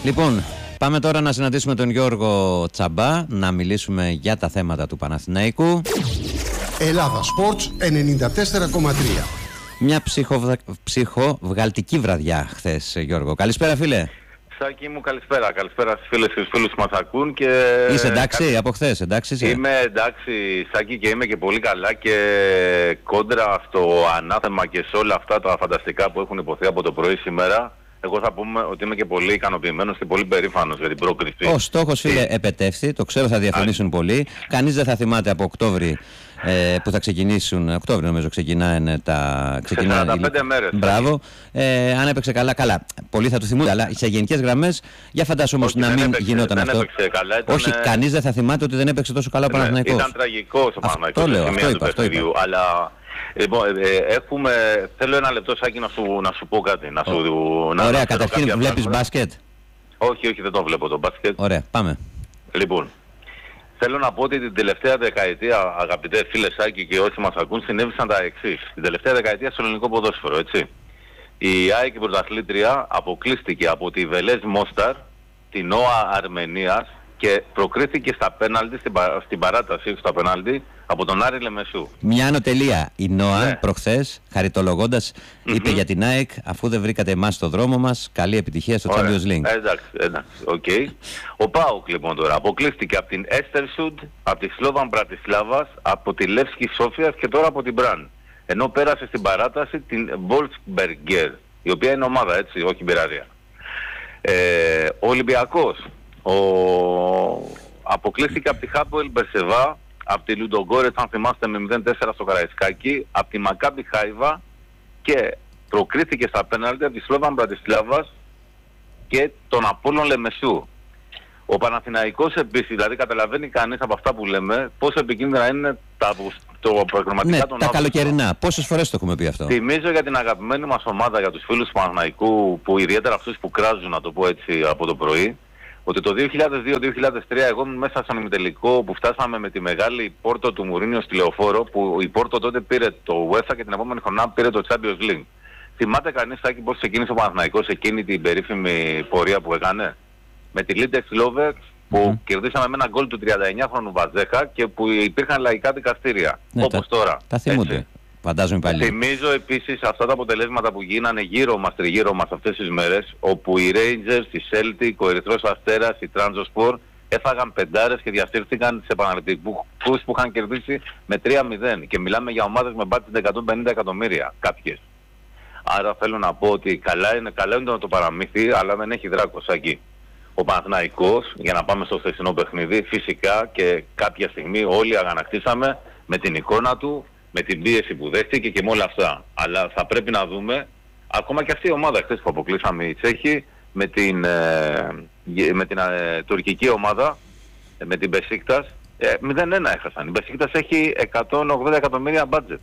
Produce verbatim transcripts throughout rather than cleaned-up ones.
Λοιπόν, πάμε τώρα να συναντήσουμε τον Γιώργο Τσαμπά, να μιλήσουμε για τα θέματα του Παναθηναϊκού. Ελλάδα Sports ενενήντα τέσσερα κόμμα τρία. Μια ψυχοβδα... ψυχοβγαλτική βραδιά χθες, Γιώργο. Καλησπέρα, φίλε. Σάκη μου, καλησπέρα. Καλησπέρα στις φίλες και στους φίλους που μας ακούν. Και... Είσαι εντάξει Κα... από χθες, εντάξει είσαι? Είμαι εντάξει, Σάκη, και είμαι και πολύ καλά και κόντρα στο ανάθεμα και σε όλα αυτά τα φανταστικά που έχουν υποθεί από το πρωί σήμερα. Εγώ θα πούμε ότι είμαι και πολύ ικανοποιημένος και πολύ περήφανος για την πρόκριση. Ο στόχος, φίλε, επετεύθη. Το ξέρω, θα διαφωνήσουν Α... πολλοί. Κανείς δεν θα θυμάται από Οκτώβρη ε, που θα ξεκινήσουν. Οκτώβρη νομίζω ξεκινάνε τα. Ξεκινάνε σαράντα πέντε μέρες. Μπράβο. Ε, αν έπαιξε καλά, καλά. Πολλοί θα του θυμούνται, αλλά σε γενικές γραμμές, για φαντάσου όμως να μην έπαιξε, γινόταν δεν αυτό. Καλά, ήταν... Όχι, κανείς δεν θα θυμάται ότι δεν έπαιξε τόσο καλά ο Παναθηναϊκός. Ήταν τραγικός ο Παναθηναϊκός. Αυτό λέω, αυτό είπα. Αυτό είπα. Αλλά... Λοιπόν, ε, έχουμε... θέλω ένα λεπτό, Σάκη, να σου, να σου πω κάτι. Να σου, oh. να, Ωραία, να καταρχήν βλέπεις πράγματα. Μπάσκετ? Όχι, όχι, δεν το βλέπω το μπάσκετ. Ωραία, πάμε. Λοιπόν, θέλω να πω ότι την τελευταία δεκαετία, αγαπητέ φίλε Σάκη και όσοι μας ακούν, συνέβησαν τα εξής. Την τελευταία δεκαετία στο ελληνικό ποδόσφαιρο, έτσι. Η ΑΕΚ, η πρωταθλήτρια, αποκλείστηκε από τη Βελές Μόσταρ, την ΟΑ Αρμενίας και προκρίθηκε στα πέναλτι, στην, πα, στην παράταση στα πέναλτι, από τον Άρη Λεμεσού. Μια ανωτελεία. Η ΝΟΑ ναι. προχθές, χαριτολογώντας, mm-hmm. είπε για την ΑΕΚ, αφού δεν βρήκατε εμάς στο δρόμο μας, καλή επιτυχία στο Ωραία. Champions League. Εντάξει, εντάξει, οκ. Okay. Ο ΠΑΟΚ λοιπόν τώρα αποκλείστηκε από την Έστερσουντ, από τη Σλόβαν Μπρατισλάβας, από τη Λεύσκη Σόφιας και τώρα από την Μπραν. Ενώ πέρασε στην παράταση την Wolfsberger, η οποία είναι ομάδα, έτσι, όχι μπειραρία. Ε, ο Ολυμπιακός ο... αποκλείστηκε από τη Χάποελ Μπερσεβά, από τη Λουντογκόρετς, αν θυμάστε, με μηδέν τέσσερα στο Καραϊσκάκι, από τη Μακάμπι Χάιβα και προκρίθηκε στα πέναλτι από τη Σλόβαν Μπρατισλάβας και τον Απόλλων Λεμεσού. Ο Παναθηναϊκός επίσης, δηλαδή καταλαβαίνει κανείς από αυτά που λέμε πόσο επικίνδυνα είναι τα, το προγραμματικά ναι, των τα καλοκαιρινά. Πόσες φορές το έχουμε πει αυτό? Θυμίζω για την αγαπημένη μας ομάδα, για τους φίλους του Παναθηναϊκού, που ιδιαίτερα αυτούς που κράζουν, να το πω έτσι, από το πρωί, ότι το δύο χιλιάδες δύο δύο χιλιάδες τρία εγώ ήμουν μέσα στον ημιτελικό που φτάσαμε με τη μεγάλη Πόρτο του Μουρίνιο στη Λεωφόρο, που η Πόρτο τότε πήρε το UEFA και την επόμενη χρονιά πήρε το Champions League. Θυμάται κανείς, Σάκη, πώς ξεκίνησε ο Παναθηναϊκός εκείνη την περίφημη πορεία που έκανε? Με τη Lindex Lovers που mm. κερδίσαμε με ένα γκολ του τριανταεννιάχρονου Βαζέχα και που υπήρχαν λαϊκά δικαστήρια. Ναι, όπως τα, τώρα. Τα θυμούνται. Έτσι. Φαντάζομαι πάλι. Θυμίζω επίσης αυτά τα αποτελέσματα που γίνανε γύρω μας, τριγύρω μας αυτές τις μέρες, όπου οι Rangers, η Celtic, ο Ερυθρός Αστέρας, η Transospor έφαγαν πεντάρες και διασύρθηκαν σε επαναληπτικούς που είχαν κερδίσει με τρία μηδέν. Και μιλάμε για ομάδες με budget εκατόν πενήντα εκατομμύρια κάποιες. Άρα θέλω να πω ότι καλά είναι, καλά είναι το παραμύθι, αλλά δεν έχει δράκο, Σάκη. Ο Παναθηναϊκός, για να πάμε στο χθεσινό παιχνίδι, φυσικά και κάποια στιγμή όλοι αγανακτήσαμε με την εικόνα του, με την πίεση που δέχτηκε και με όλα αυτά. Αλλά θα πρέπει να δούμε, ακόμα και αυτή η ομάδα χθες που αποκλείσαμε οι Τσέχοι, με την, ε, με την ε, τουρκική ομάδα, ε, με την Μπεσίκτας, ε, μηδέν ένα έχασαν. Η Μπεσίκτας έχει εκατόν ογδόντα εκατομμύρια budget.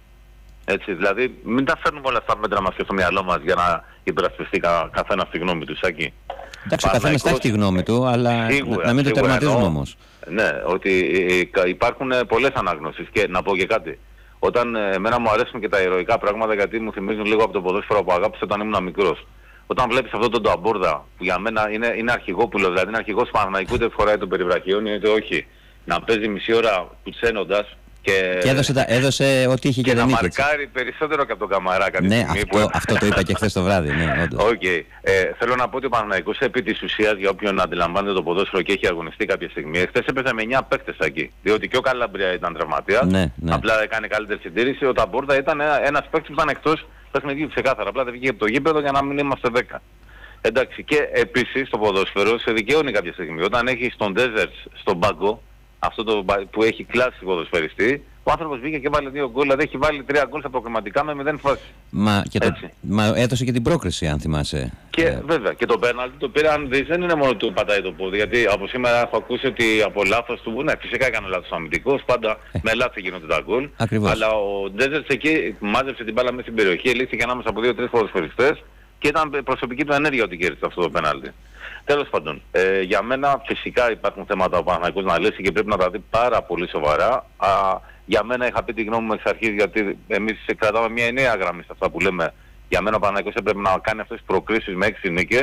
Έτσι, δηλαδή μην τα φέρνουμε όλα αυτά μέτρα μας και στο μυαλό μας για να υπερασπιστεί κα, καθένα τη γνώμη του, Σάκη. Εντάξει, ο καθένας θα έχει τη γνώμη του, αλλά σίγουρα, να μην το τερματίζουμε όμως. Ναι, ότι υπάρχουν πολλές ανάγνωσεις και να πω και κάτι. Όταν εμένα μου αρέσουν και τα ηρωικά πράγματα, γιατί μου θυμίζουν λίγο από το ποδόσφαιρο που αγάπησα όταν ήμουν μικρός. Όταν βλέπεις αυτό τον Τοαμπόρδα, που για μένα είναι, είναι αρχηγόπουλο, δηλαδή είναι αρχηγός Παναθηναϊκού, είτε φοράει τον περιβραχιόνι είτε όχι, να παίζει μισή ώρα κουτσένοντας και, και έδωσε, τα, έδωσε ό,τι είχε και, και δεν είχε. Και να μαρκάρει περισσότερο και από τον Καμαρά κάποια ναι, στιγμή. Αυτό, που... αυτό το είπα και χθες το βράδυ, ναι, όντως. Okay. Ε, θέλω να πω ότι ο Παναθηναϊκός επί της ουσίας, για όποιον αντιλαμβάνεται το ποδόσφαιρο και έχει αγωνιστεί κάποια στιγμή, χθες έπαιζε με εννιά παίκτες εκεί. Διότι και ο Καλαμπρία ήταν τραυματίας, ναι, ναι. απλά έκανε καλύτερη συντήρηση. Ο Ταμπόρδα ήταν ένας παίκτης που ήταν εκτός παιχνιδιού ξεκάθαρα, απλά δεν βγήκε από το γήπεδο για να μην είμαστε δέκα. Εντάξει, και επίσης το ποδόσφαιρο σε δικαιώνει κάποια στιγμή. Όταν έχεις τον Deserts στον πάγκο, αυτό το που έχει κλάσει ποδοσφαιριστή, ο άνθρωπος βγήκε και βάλε δύο γκολ, δηλαδή έχει βάλει τρία γκολ στα προκριματικά με μηδέν φάσεις. Μα, και το, μα έδωσε και την πρόκριση, αν θυμάσαι. Και ε... βέβαια, και το πέναλτι το πήρε, αν δεις, δεν είναι μόνο του πατάει το πόδι, γιατί από σήμερα έχω ακούσει ότι από λάθος του, ναι, φυσικά έκανε λάθος αμυντικός, πάντα ε. με λάθη γίνονται τα γκολ. Ακριβώς. Αλλά ο Ντέζερτς εκεί μάζεψε την μπάλα μέσα στην περιοχή, ελήφθηκε ανάμεσα από δύο τρεις ποδοσφαιριστές και ήταν προσωπική του ενέργεια ότι κέρδισε αυτό το πέναλτι. Τέλος πάντων, ε, για μένα φυσικά υπάρχουν θέματα ο Παναθηναϊκός να λύσει και πρέπει να τα δει πάρα πολύ σοβαρά. Α, για μένα είχα πει τη γνώμη μου εξ αρχής, γιατί εμείς κρατάμε μια νέα γραμμή σε αυτά που λέμε. Για μένα ο Παναθηναϊκός έπρεπε να κάνει αυτές τις προκρίσεις με έξι νίκες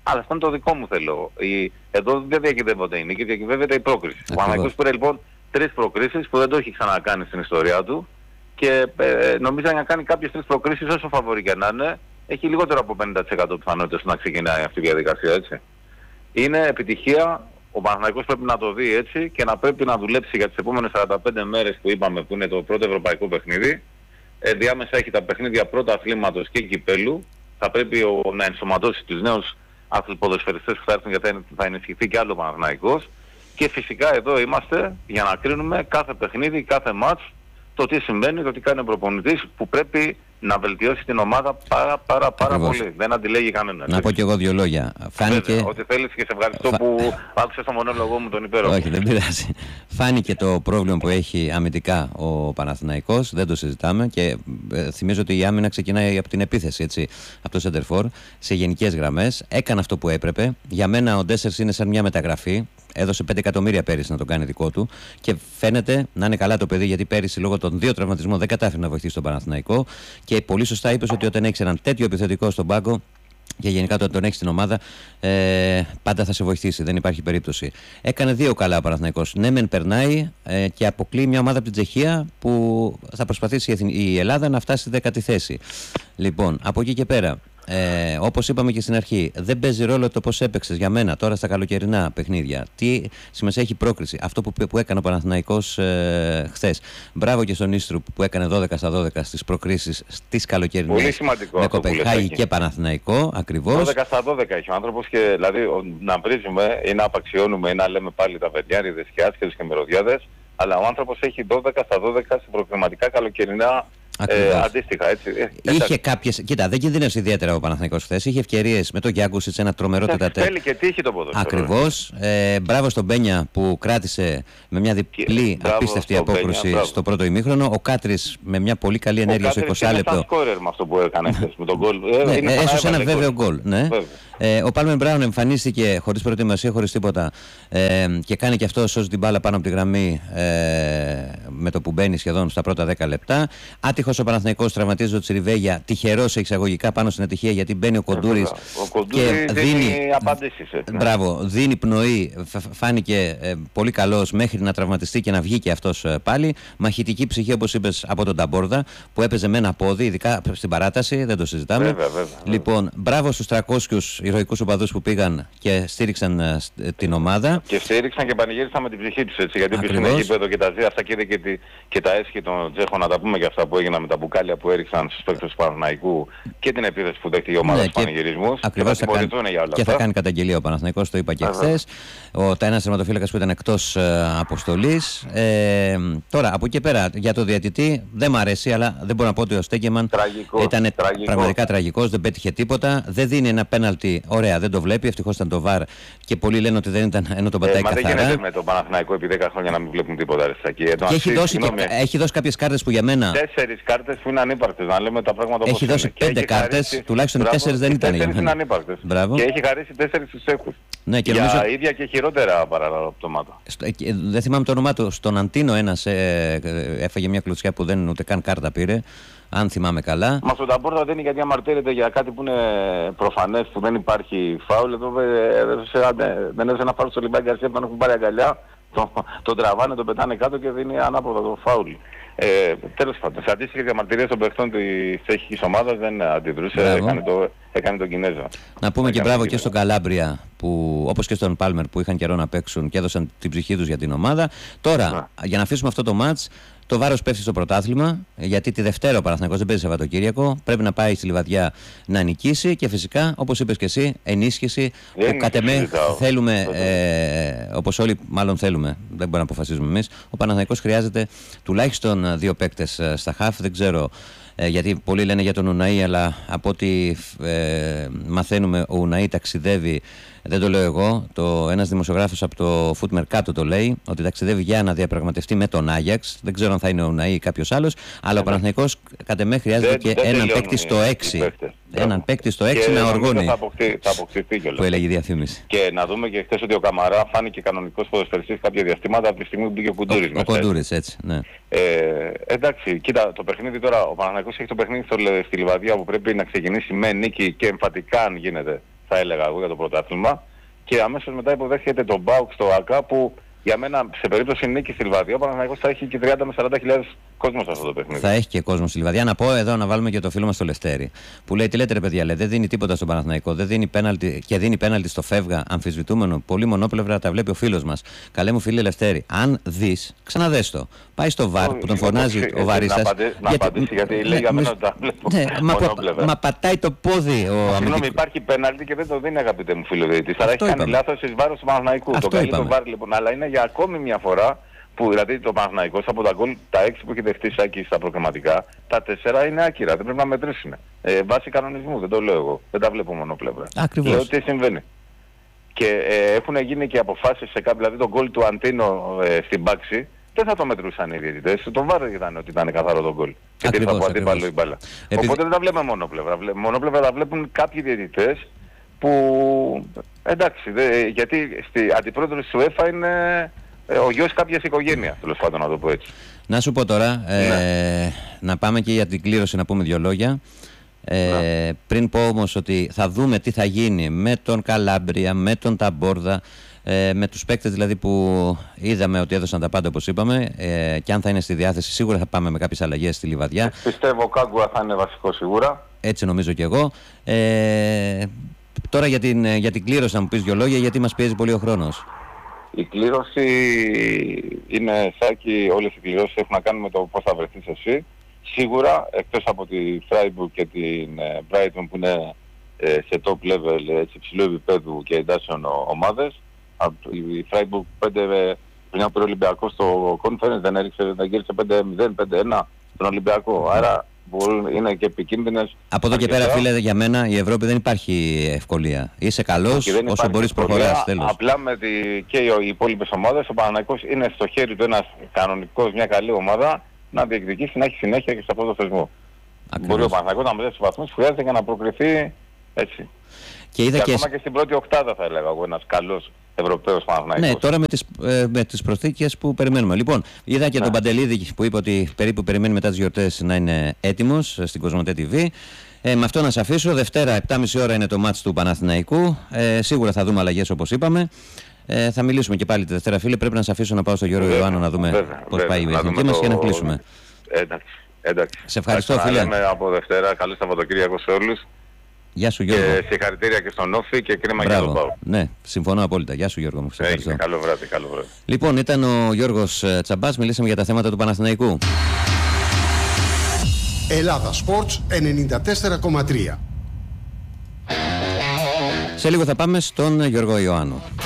Αλλά αυτό είναι το δικό μου θέλω. Η, εδώ δεν διακυβεύονται οι νίκες, διακυβεύεται η πρόκριση. Ο Παναθηναϊκός πήρε λοιπόν τρεις προκρίσεις που δεν το έχει ξανακάνει στην ιστορία του και ε, νομίζω να κάνει κάποιες τρεις προκρίσεις όσο φαβορί και να είναι, έχει λιγότερο από πενήντα τοις εκατό πιθανότητες να ξεκινάει αυτή η διαδικασία, έτσι. Είναι επιτυχία, ο Παναθηναϊκός πρέπει να το δει έτσι και να πρέπει να δουλέψει για τις επόμενες σαράντα πέντε μέρες που είπαμε που είναι το πρώτο ευρωπαϊκό παιχνίδι. Ε, διάμεσα έχει τα παιχνίδια πρώτα αθλήματος και κυπέλου. Θα πρέπει ο, να ενσωματώσει τους νέους αθληποδοσφαιριστές που θα έρθουν γιατί θα ενισχυθεί και άλλο ο Παναθηναϊκός. Και φυσικά εδώ είμαστε για να κρίνουμε κάθε παιχνίδι, κάθε μάτς, το τι συμβαίνει, το τι κάνει ο προπονητής που πρέπει να βελτιώσει την ομάδα πάρα πάρα πάρα Ακριβώς. πολύ. Δεν αντιλέγει κανέναν. Να πω κι εγώ δύο λόγια. Φάνηκε... Βέβαια, ό,τι θέλεις και σε ευχαριστώ Φα... που άκουσες το μονόλογο μου τον υπέροχο. Όχι, δεν πειράζει. Φάνηκε το πρόβλημα που έχει αμυντικά ο Παναθηναϊκός, δεν το συζητάμε και ε, θυμίζω ότι η άμυνα ξεκινάει από την επίθεση, έτσι, από το center for, σε γενικές γραμμές. Έκανε αυτό που έπρεπε. Για μένα ο Ντέσσερς είναι σαν μια μεταγραφή. Έδωσε πέντε εκατομμύρια πέρυσι να το κάνει δικό του και φαίνεται να είναι καλά το παιδί γιατί πέρυσι λόγω των δύο τραυματισμών δεν κατάφερε να βοηθήσει τον Παναθηναϊκό. Και πολύ σωστά είπες ότι όταν έχεις έναν τέτοιο επιθετικό στον πάγκο και γενικά όταν τον έχεις στην ομάδα, ε, πάντα θα σε βοηθήσει, δεν υπάρχει περίπτωση. Έκανε δύο καλά ο Παναθηναϊκός. Ναι, μεν περνάει ε, και αποκλείει μια ομάδα από την Τσεχία που θα προσπαθήσει η Ελλάδα να φτάσει στη δέκατη θέση. Λοιπόν, από εκεί και πέρα. Ε, όπως είπαμε και στην αρχή, δεν παίζει ρόλο το πώς έπαιξες για μένα τώρα στα καλοκαιρινά παιχνίδια. Τι σημασία έχει η πρόκριση. Αυτό που, που έκανε ο Παναθηναϊκός ε, χθες. Μπράβο και στον Ίστρου που έκανε δώδεκα στα δώδεκα στις προκρίσεις στις καλοκαιρινές. Πολύ σημαντικό. Με Κοπενχάγη και Παναθηναϊκό ακριβώς. δώδεκα στα δώδεκα έχει ο άνθρωπος και δηλαδή να βρίζουμε ή να απαξιώνουμε ή να λέμε πάλι τα βεντιάριδες και άσχετες και μυρωδιάδες. Αλλά ο άνθρωπος έχει δώδεκα στα δώδεκα σε προκριματικά καλοκαιρινά. Ε, αντίστοιχα, έτσι. Ε, είχε κάποιες. Κοίτα, δεν κινδύνευσε ιδιαίτερα ο Παναθηναϊκός χθες. Είχε ευκαιρίες με τον Γιάνκουσιτς, ένα τρομερό τετατέ. Θέλει και τύχει το ποδόσφαιρο. Ακριβώς. Ε, μπράβο στον Μπένια που κράτησε με μια διπλή και, απίστευτη απόκρουση Μπένια, στο πρώτο ημίχρονο. Ο Κάτρης με μια πολύ καλή ενέργεια στο είκοσι λεπτό. Ήταν σκόρερ με αυτό που έκανε χθες με τον γκολ. Ναι, έσωσε ένα βέβαιο γκολ. Ναι. Ε, ο Πάλμερ Μπράουν εμφανίστηκε χωρίς προετοιμασία, χωρίς τίποτα ε, και κάνει και αυτό, σώζει την μπάλα πάνω από τη γραμμή ε, με το που μπαίνει σχεδόν στα πρώτα δέκα λεπτά. Άτυχος ο Παναθηναϊκός, τραυματίζει ο Τσιριβέγια, τυχερός εξαγωγικά πάνω στην ατυχία γιατί μπαίνει ο Κοντούρης και δίνει απαντήσεις. Ναι. Μπράβο, δίνει πνοή, φάνηκε ε, πολύ καλός μέχρι να τραυματιστεί και να βγει και αυτός ε, πάλι. Μαχητική ψυχή όπως είπες από τον Ταμπόρδα που έπαιζε με ένα πόδι, ειδικά στην παράταση, δεν το συζητάμε. Βέβαια, βέβαια, βέβαια. Λοιπόν, μπράβο στους τριακόσιους ηρωικούς οπαδούς που πήγαν και στήριξαν ε, την ομάδα. Και στήριξαν και πανηγύρισαν με την ψυχή τους, έτσι, γιατί πήγαν στην γήπεδο και τα ζει αυτά και είδε και, τη, και τα έσχη των Τσέχων, να τα πούμε για αυτά που έγιναν με τα μπουκάλια που έριξαν στους παίκτες του Παναθηναϊκού και την επίθεση που δέχτηκε η ομάδα ναι, στους πανηγυρισμούς. Ακριβώς θα, θα, κάνει, για όλα και αυτά. Θα κάνει καταγγελία ο Παναθηναϊκός, το είπα και χθες. Ο ένας τερματοφύλακας που ήταν εκτός ε, αποστολής. Ε, τώρα, από εκεί πέρα, για το διαιτητή δεν μ' αρέσει, αλλά δεν μπορώ να πω ότι ο Στέγκεμαν ήταν πραγματικά τραγικός, δεν πέτυχε τίποτα. Δεν δίνει ένα πέναλτι, ωραία, δεν το βλέπει. Ευτυχώς ήταν το βαρ και πολλοί λένε ότι δεν ήταν, ενώ τον πατάει ε, καθαρά. Μα δεν γίνεται με τον Παναθηναϊκό επί δέκα χρόνια να μην βλέπουν τίποτα αριστερά. Και έχει δώσει, και, έχει δώσει κάποιες κάρτες που για μένα. Τέσσερις κάρτες που είναι ανύπαρκτες, να λέμε τα πράγματα όπως έχει δώσει είναι. Πέντε κάρτες, χαρίσει... τουλάχιστον τέσσερις δεν ήταν. Τέσσερις είναι ανύπαρκτες. Και έχει χαρίσει τέσσερις στους Τσέχους. Ναι, και για νομίζω... ίδια και χειρότερα παραπτώματα. Δεν θυμάμαι το όνομά του. Στον Αντίνο ένας ε, ε, έφαγε μια κλωτσιά που δεν ούτε καν κάρτα πήρε. Αν θυμάμαι καλά. Μα στον Ταμπόρτα δεν είναι γιατί αμαρτύρεται για κάτι που είναι προφανές, που δεν υπάρχει φάουλ. Εδώ δεν έδωσε ένα φάουλ στο Λιμπάκη Γκαρσία που έχουν πάρει αγκαλιά. Τον, τον τραβάνε, τον πετάνε κάτω και δίνει ανάποδα το φάουλ. Ε, τέλος πάντων, σε αντίστοιχες διαμαρτυρίες των παιχτών της τσεχικής ομάδας δεν αντιδρούσε, έκανε, το, έκανε τον Κινέζο. Να πούμε και μπράβο και στον Καλάμπρια, που, όπως και στον Πάλμερ που είχαν καιρό να παίξουν και έδωσαν την ψυχή τους για την ομάδα. Τώρα, να. για να αφήσουμε αυτό το μάτς, το βάρος πέφτει στο πρωτάθλημα, γιατί τη Δευτέρα ο Παναθηναϊκός δεν παίζει Σαββατοκύριακο. Πρέπει να πάει στη Λιβαδιά να νικήσει και φυσικά, όπως είπες και εσύ, ενίσχυση δεν που κατ' εμέ θέλουμε, ε, όπως όλοι μάλλον θέλουμε, δεν μπορούμε να αποφασίζουμε εμείς. Ο Παναθηναϊκός χρειάζεται τουλάχιστον δύο παίκτες στα χαφ, δεν ξέρω. Ε, γιατί πολλοί λένε για τον Ουναή, αλλά από ό,τι ε, μαθαίνουμε, ο Ουναή ταξιδεύει. Δεν το λέω εγώ. Το, ένας δημοσιογράφος από το Foot Mercato το λέει, ότι ταξιδεύει για να διαπραγματευτεί με τον Άγιαξ. Δεν ξέρω αν θα είναι ο Ουναή ή κάποιος άλλος, αλλά ο Παναθηναϊκός κατ' εμέ χρειάζεται δεν, και δεν έναν παίκτη στο έξι. Έναν παίκτη στο έξι να οργώνει. Θα αποκτηθεί, θα αποκτηθεί κιόλας. Που έλεγε η διαφήμιση. Και να δούμε και χθες ότι ο Καμαρά φάνηκε κανονικός ποδοσφαιριστής κάποια διαστήματα από τη στιγμή που μπήκε ο Κουντούρης. Ο, ο Κουντούρης, έτσι, ναι. Ε, εντάξει, κοίτα, το παιχνίδι τώρα, ο Παναθηναϊκός έχει το παιχνίδι στο, στη Λιβαδιά που πρέπει να ξεκινήσει με νίκη και εμφατικά αν γίνεται. θα έλεγα εγώ, για το πρωτάθλημα. Και αμέσως μετά υποδέχεται τον ΠΑΟΚ στο ΑΚΑ, που για μένα σε περίπτωση νίκης στη Λιβαδιά ο Παναθηναϊκός θα έχει και τριάντα με σαράντα χιλιάδες κόσμο σε αυτό το παιχνίδι. Θα έχει και κόσμο στη Λιβαδιά. Να πω εδώ να βάλουμε και το φίλο μας το Λευτέρη. Που λέει: τι λέτε, ρε παιδιά, λέει, δεν δίνει τίποτα στον Παναθηναϊκό. Δεν δίνει πέναλτι και δίνει πέναλτι στο Φεύγα, αμφισβητούμενο. Πολύ μονόπλευρα τα βλέπει ο φίλος μας. Καλέ μου φίλε Λευτέρη, αν δεις, ξαναδες το. Πάει στο βαρ που τον φωνάζει ο Βαρίστας. Να απαντήσει, γιατί λέει για μένα ότι τα βλέπω μονόπλευρα. Μα πατάει το πόδι ο αμυντικός. Συγγνώμη, υπάρχει πέναλτι και δεν το δίνει, αγαπητέ μου φίλο διαιτητής. Άρα έχει κάνει λάθος εις βάρος του Παναθηναϊκού. Το καλεί το βαρ λοιπόν, αλλά είναι για ακόμη μια φορά. Που δηλαδή το Παναθηναϊκός από τα γκολ, τα έξι που έχει δεχτεί Σάκη στα προκριματικά, τα τέσσερα είναι άκυρα, δεν πρέπει να μετρήσουν. Ε, βάσει κανονισμού, δεν το λέω εγώ. Δεν τα βλέπω μονοπλευρά. Ακριβώς. Λέω τι συμβαίνει. Και ε, έχουν γίνει και αποφάσεις σε κάποιο, δηλαδή το γκολ του Αντίνο ε, στην μπάξη, δεν θα το μετρούσαν οι διαιτητές. Το βάρο ήταν ότι ήταν καθαρό το γκολ. Και τι θα πω, αντίπαλο η μπάλα. Επειδή... Οπότε δεν τα βλέπουμε μονοπλευρά. Μονοπλευρά τα βλέπουν κάποιοι διαιτητές που εντάξει, δε, γιατί στη αντιπρόεδρος της UEFA είναι ο γιος κάποιας οικογένειας, τέλος πάντων να το πω έτσι. Να σου πω τώρα, ε, ναι. να πάμε και για την κλήρωση να πούμε δύο λόγια. Ε, ναι. Πριν πω όμως ότι θα δούμε τι θα γίνει με τον Καλάμπρια, με τον Ταμπόρδα, ε, με τους παίκτες δηλαδή που είδαμε ότι έδωσαν τα πάντα όπως είπαμε, ε, και αν θα είναι στη διάθεση σίγουρα θα πάμε με κάποιες αλλαγές στη Λιβαδιά. Πιστεύω ο Κάγκουα θα είναι βασικό σίγουρα. Έτσι νομίζω και εγώ. Ε, τώρα για την, για την κλήρωση να μου πεις δύο λόγια, γιατί μας πιέζει πολύ ο χρόνος. Η κλήρωση είναι, Σάκη, όλες οι κληρώσεις έχουν να κάνουν με το πώς θα βρεθείς εσύ. Σίγουρα, εκτός από τη Freiburg και την Brighton που είναι ε, σε top level, έτσι, υψηλού επίπεδου και εντάσσεων ομάδες. Η Freiburg πέντε πριν από τον Ολυμπιακό στο Conference δεν έριξε, δεν γύρισε πέντε μηδέν, πέντε ένα τον Ολυμπιακό. Άρα μπορούν, είναι και επικίνδυνες. Από εδώ και πέρα, φίλε, για μένα η Ευρώπη δεν υπάρχει ευκολία. Είσαι καλός, όσο μπορείς προχωράς, τέλος. Απλά με τη, και οι υπόλοιπες ομάδες, ο Παναθηναϊκός είναι στο χέρι του ένας κανονικός, μια καλή ομάδα, να διεκδικήσει, να έχει συνέχεια και σε αυτό το θεσμό. Ακριβώς. Μπορεί ο Παναθηναϊκός να μετρήσει τους βαθμούς που χρειάζεται για να προκριθεί έτσι. Και, είδα και, και ακόμα και στην πρώτη οκτάδα θα έλεγα εγώ, ένας καλός Ευρωπαίος Παναθηναϊκός. Ναι, τώρα με τις, ε, με τις προσθήκες που περιμένουμε. Λοιπόν, είδα και ναι. τον Παντελίδη που είπε ότι περίπου περιμένει μετά τις γιορτές να είναι έτοιμος στην Κοσμοτέ τι βι. Ε, με αυτό να σε αφήσω. Δευτέρα, επτά και μισή ώρα είναι το μάτς του Παναθηναϊκού. Ε, σίγουρα θα δούμε αλλαγές όπως είπαμε. Ε, θα μιλήσουμε και πάλι τη Δευτέρα, φίλε. Πρέπει να σε αφήσω να πάω στο Γιώργο Ιωάννου να δούμε πώς πάει η εθνική μας και να κλείσουμε. Εντάξει, εντάξει. Σε ευχαριστώ, φίλε. Από Δευτέρα. Καλό Σαββατοκύριακο σε όλους. Γεια σου, Γιώργο. Και συγχαρητήρια και στον Όφη και κρίμα για τον Πάο. Ναι, συμφωνώ απόλυτα. Γεια σου, Γιώργο μου. Σε ευχαριστώ. Καλό βράδυ, καλό βράδυ. Λοιπόν, ήταν ο Γιώργος Τσαμπάς. Μιλήσαμε για τα θέματα του Παναθηναϊκού. Ελλάδα Sports ενενήντα τέσσερα κόμμα τρία. Σε λίγο θα πάμε στον Γιώργο Ιωάννου.